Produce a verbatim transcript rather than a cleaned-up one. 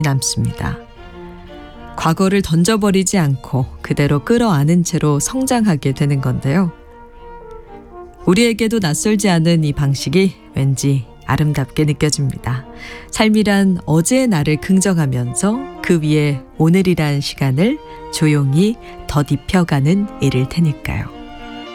남습니다. 과거를 던져버리지 않고 그대로 끌어안은 채로 성장하게 되는 건데요. 우리에게도 낯설지 않은 이 방식이 왠지 아름답게 느껴집니다. 삶이란 어제의 나를 긍정하면서 그 위에 오늘이란 시간을 조용히 덧입혀가는 일일 테니까요.